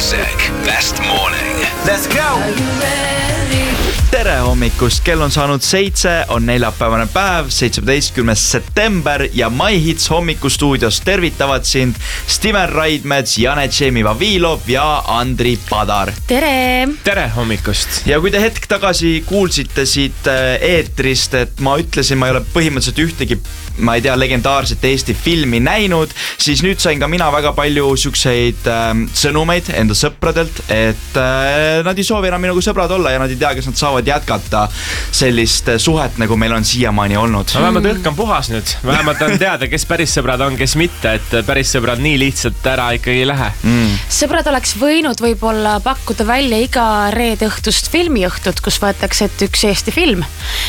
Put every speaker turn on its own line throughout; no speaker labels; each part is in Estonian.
Kuusek, Best Morning.
Let's go!
Tere hommikust, kell on saanud 7, on neljapäevane päev, 17. september ja My Hits hommikustuudios tervitavad sind Steven Raidmets, Jane Tšemi Vavilov ja Andri Padar.
Tere!
Tere hommikust!
Ja kui te hetk tagasi kuulsite siit eetrist, et ma ütlesin, ma ei ole põhimõtteliselt ühtegi, ma ei tea, legendaarset Eesti filmi näinud, siis nüüd sain ka mina väga palju siukseid sõnumeid enda sõpradelt, et nad ei soovi enam minuga sõbrad olla ja nad ei tea, kas nad saavad jätkata sellist suhet, nagu meil on siiamaani olnud.
No, vähemalt õhk on puhas nüüd. Vähemalt on teada, kes päris sõbrad on, kes mitte, et päris sõbrad nii lihtsalt ära ikkagi ei lähe.
Sõbrad oleks võinud võib-olla pakkuda välja iga reede õhtust filmiõhtut, kus võetakse üks Eesti film.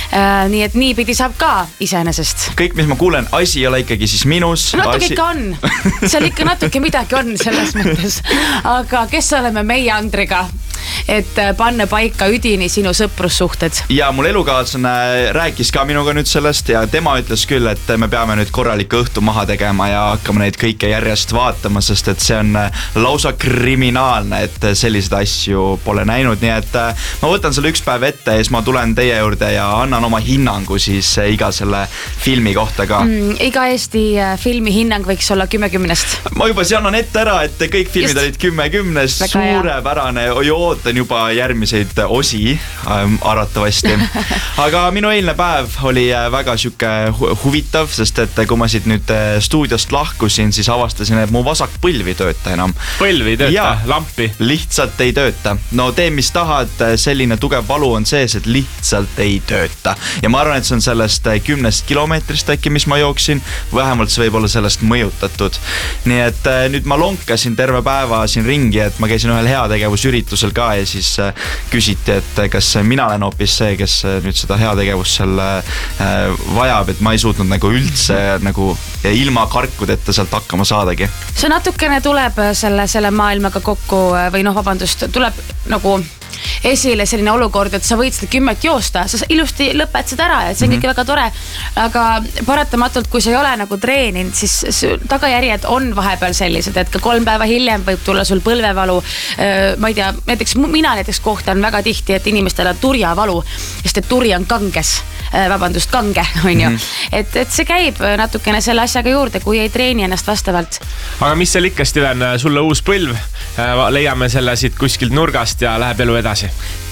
Nii et nii pidi saab ka iseenesest.
Kõik, mis ma kuulen, asi ei ole ikkagi siis minus.
Natuke ikka on. Seal ikka natuke midagi on selles mõttes. Aga kes oleme meie Andriga? Et panna paika üdini sinu sõprussuhted.
Ja mul elukaaslane rääkis ka minuga nüüd sellest ja tema ütles küll, et me peame nüüd korraliku õhtu maha tegema ja hakkame neid kõike järjest vaatama, sest et see on lausa kriminaalne, et selliseid asju pole näinud. Nii et ma võtan selle üks päev ette ja siis ma tulen teie juurde ja annan oma hinnangu siis iga selle filmi kohta ka.
Iga Eesti filmi hinnang võiks olla 10-10.
Ma juba see annan ette ära, et kõik filmid olid 10-10, suurepärane, ootan juba järgmiseid osi arvatavasti. Aga minu eilne päev oli väga siuke huvitav, sest et kui ma siit nüüd stuudiost lahkusin, siis avastasin, et mu vasak põlv ei tööta enam.
Põlv ei tööta, lampi?
Lihtsalt ei tööta. No tee mis tahad, selline tugev valu on sees, et lihtsalt ei tööta. Ja ma arvan, et see on sellest 10 kilomeetrist äkki, mis ma jooksin. Vähemalt see võib olla sellest mõjutatud. Nii et nüüd ma lonkasin terve päeva siin ringi, et ma käisin ühel heategevusüritusel ka ja siis küsiti, et kas mina olen hoopis see, kes nüüd seda heategevust seal vajab, et ma ei suutnud nagu üldse nagu ilma karkudeta sealt hakkama saadagi.
See natukene tuleb selle maailmaga kokku või tuleb nagu esile selline olukord, et sa võid seda 10 joosta, sa ilusti lõpetad ära ja see on kõik väga tore, aga paratamatult, kui sa ei ole nagu treeninud, siis tagajärjed on vahepeal sellised, et ka 3 päeva hiljem võib tulla sul põlvevalu. Ma ei tea, mina kohtan väga tihti, et inimestel on turjavalu, sest et turi on kange, on ju. Et see käib natukene selle asjaga juurde, kui ei treeni ennast vastavalt.
Aga mis seal ikka, Steven, sulle uus põlv? Leiame selle siit kuskilt nurgast ja läheb elu edasi.